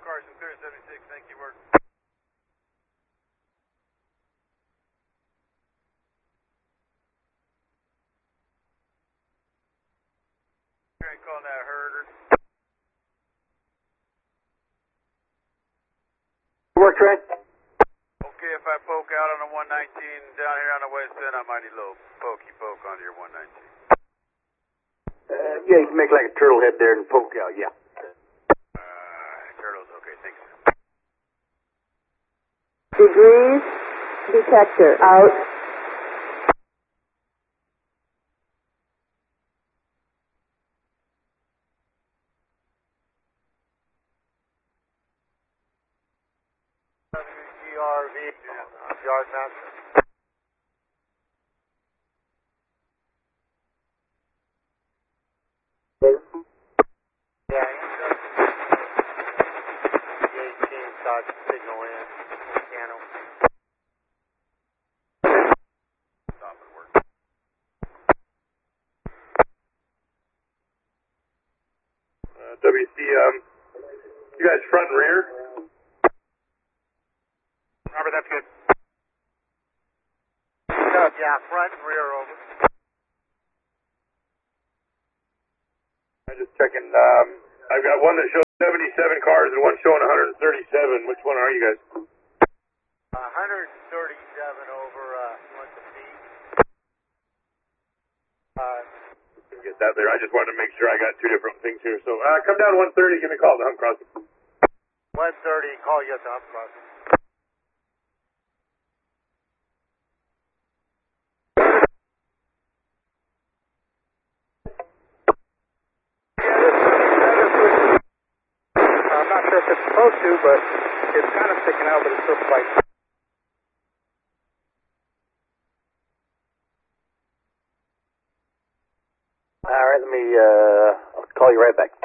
Carson, clear 76, thank you, word. Calling that herder. Work, Trey? Okay, if I poke out on the 119 down here on the west end, I might need a little poke onto your 119. Yeah, you can make like a turtle head there and poke out, yeah. Turtles, okay, thanks. Degrees detector out. WGRV, yard master. Yeah, the 18 shot signal in, piano. Stop and work. WC, you guys front and rear? Robert, that's good. Yeah, front and rear over. I'm just checking. I've got one that shows 77 cars and one showing 137. Which one are you guys? 137 over, what's the feet? Get that there. I just wanted to make sure I got two different things here. So come down 130, give me a call at the hump crossing. 130, call you at the hump crossing. I'm not sure if it's supposed to, but it's kind of sticking out, but it's still quite. All right, I'll call you right back.